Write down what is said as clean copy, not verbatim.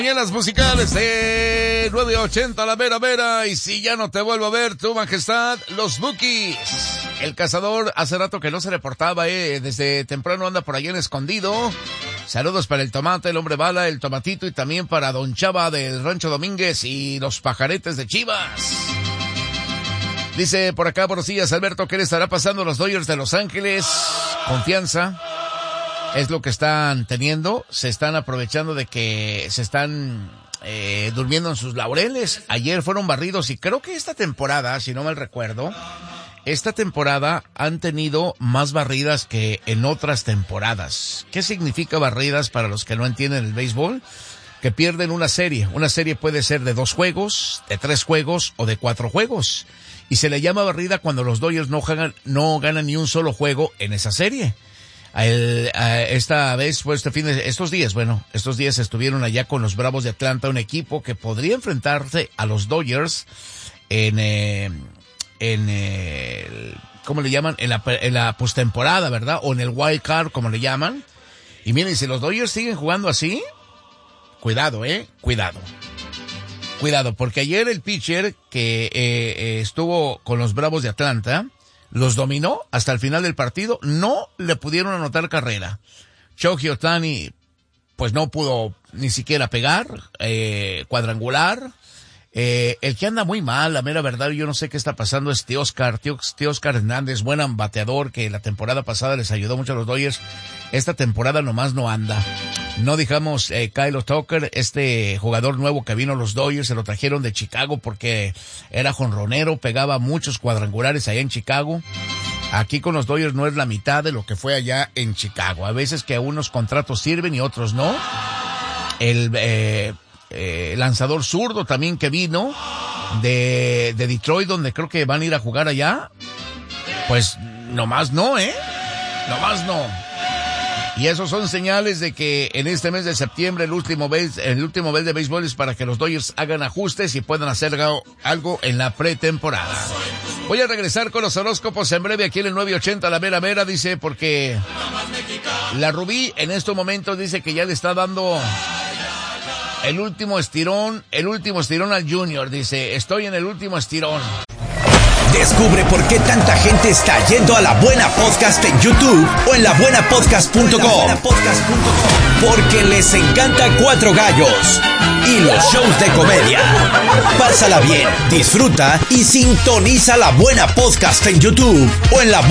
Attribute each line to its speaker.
Speaker 1: Mañanas musicales de 980 La Mera Mera. Y si ya no te vuelvo a ver, tu majestad, los Bookies. El cazador hace rato que no se reportaba, desde temprano anda por allá en escondido. Saludos para el Tomate, el Hombre Bala, el Tomatito y también para Don Chava del Rancho Domínguez y los Pajaretes de Chivas. Dice por acá, buenos días, Alberto, ¿qué le estará pasando a los Dodgers de Los Ángeles? Confianza es lo que están teniendo. Se están aprovechando de que se están durmiendo en sus laureles. Ayer fueron barridos y creo que esta temporada, si no mal recuerdo, esta temporada han tenido más barridas que en otras temporadas. ¿Qué significa barridas para los que no entienden el béisbol? Que pierden una serie. Una serie puede ser de 2 juegos, de 3 juegos o de 4 juegos. Y se le llama barrida cuando los Dodgers no ganan ni un solo juego en esa serie. Esta vez fue estos días estuvieron allá con los Bravos de Atlanta, un equipo que podría enfrentarse a los Dodgers ¿cómo le llaman? En la postemporada, ¿verdad? O en el wild card, como le llaman. Y miren, si los Dodgers siguen jugando así, cuidado, Cuidado, porque ayer el pitcher que estuvo con los Bravos de Atlanta los dominó hasta el final del partido. No le pudieron anotar carrera. Shohei Ohtani, pues no pudo ni siquiera pegar, cuadrangular. El que anda muy mal, la mera verdad, yo no sé qué está pasando, es Teóscar Hernández, buen bateador que la temporada pasada les ayudó mucho a los Dodgers. Esta temporada nomás no anda. No dejamos Kyle Tucker, este jugador nuevo que vino a los Dodgers, se lo trajeron de Chicago porque era jonronero, pegaba muchos cuadrangulares allá en Chicago. Aquí con los Dodgers no es la mitad de lo que fue allá en Chicago. A veces que unos contratos sirven y otros no. El lanzador zurdo también que vino de Detroit, donde creo que van a ir a jugar allá, pues nomás no, nomás no. Y esos son señales de que en este mes de septiembre el último mes de béisbol es para que los Dodgers hagan ajustes y puedan hacer algo en la pretemporada. Voy a regresar con los horóscopos en breve aquí en el 980 La Mera Mera, dice, porque la Rubí en estos momentos dice que ya le está dando el último estirón al Junior. Dice, estoy en el último estirón.
Speaker 2: Descubre por qué tanta gente está yendo a La Buena Podcast en YouTube o en labuenapodcast.com. Porque les encanta Cuatro Gallos y los shows de comedia. Pásala bien, disfruta y sintoniza La Buena Podcast en YouTube o en